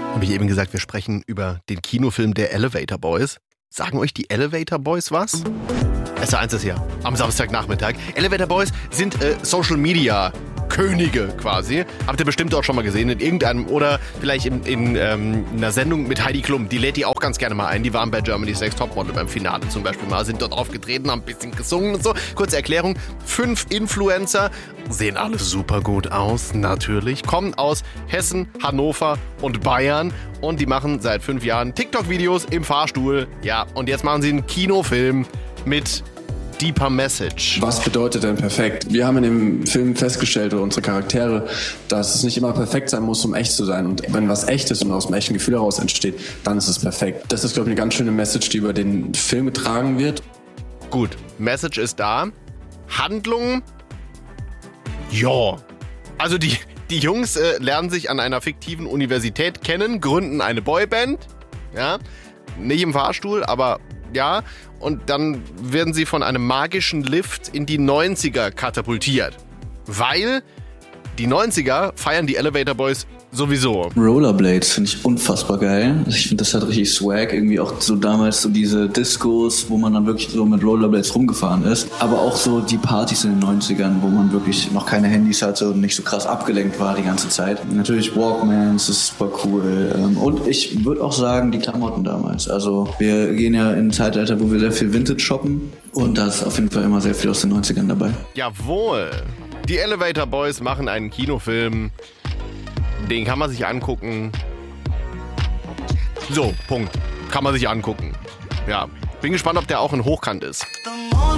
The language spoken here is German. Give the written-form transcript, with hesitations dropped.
Habe ich eben gesagt, wir sprechen über den Kinofilm der Elevator Boys. Sagen euch die Elevator Boys was? SR1 ist hier am Samstagnachmittag. Elevator Boys sind Social Media Könige quasi. Habt ihr bestimmt auch schon mal gesehen in irgendeinem oder vielleicht in einer Sendung mit Heidi Klum. Die lädt die auch ganz gerne mal ein. Die waren bei Germany's Next Topmodel beim Finale zum Beispiel mal, sind dort aufgetreten, haben ein bisschen gesungen und so. Kurze Erklärung, 5 Influencer, sehen alle super gut aus, natürlich, kommen aus Hessen, Hannover und Bayern und die machen seit 5 Jahren TikTok-Videos im Fahrstuhl. Ja, und jetzt machen sie einen Kinofilm mit Deeper Message. Was bedeutet denn perfekt? Wir haben in dem Film festgestellt, oder unsere Charaktere, dass es nicht immer perfekt sein muss, um echt zu sein. Und wenn was echt ist und aus dem echten Gefühl heraus entsteht, dann ist es perfekt. Das ist, glaube ich, eine ganz schöne Message, die über den Film getragen wird. Gut, Message ist da. Handlung? Ja. Also die Jungs lernen sich an einer fiktiven Universität kennen, gründen eine Boyband. Ja, nicht im Fahrstuhl, aber ja. Und dann werden sie von einem magischen Lift in die 90er katapultiert. Weil die 90er feiern die Elevator Boys sowieso. Rollerblades finde ich unfassbar geil. Also ich finde, das hat richtig Swag. Irgendwie auch so damals so diese Discos, wo man dann wirklich so mit Rollerblades rumgefahren ist. Aber auch so die Partys in den 90ern, wo man wirklich noch keine Handys hatte und nicht so krass abgelenkt war die ganze Zeit. Natürlich Walkmans, das ist super cool. Und ich würde auch sagen, die Klamotten damals. Also wir gehen ja in ein Zeitalter, wo wir sehr viel Vintage shoppen. Und da ist auf jeden Fall immer sehr viel aus den 90ern dabei. Jawohl. Die Elevator Boys machen einen Kinofilm. Den kann man sich angucken. So, Punkt. Kann man sich angucken. Ja, bin gespannt, ob der auch in Hochkant ist.